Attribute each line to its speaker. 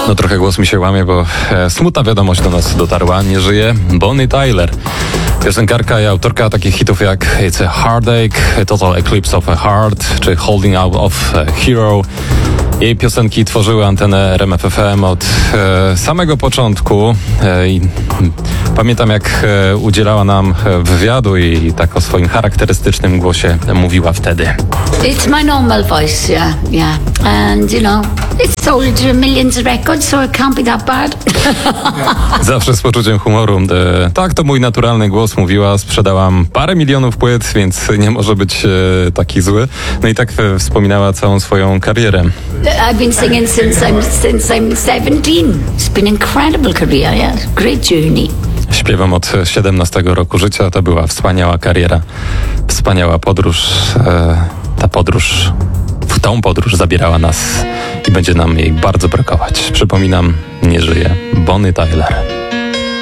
Speaker 1: No trochę głos mi się łamie, bo smutna wiadomość do nas dotarła. Nie żyje Bonnie Tyler. Piosenkarka i autorka takich hitów jak It's a Heartache, Total Eclipse of a Heart czy Holding Out of a Hero. Jej piosenki tworzyły antenę RMF FM od samego początku. Pamiętam, jak udzielała nam wywiadu i tak o swoim charakterystycznym głosie mówiła wtedy.
Speaker 2: It's my normal voice, yeah. And, you know, it's sold millions of records, so it can't be that bad.
Speaker 1: Zawsze z poczuciem humoru. Tak, to mój naturalny głos, mówiła. Sprzedałam parę milionów płyt, więc nie może być taki zły. No i tak wspominała całą swoją karierę.
Speaker 2: I've been singing since I'm 17. It's been an incredible career, yeah. Great journey.
Speaker 1: Śpiewam od 17 roku życia. To była wspaniała kariera, wspaniała podróż. W tą podróż zabierała nas i będzie nam jej bardzo brakować. Przypominam, nie żyje Bonnie Tyler.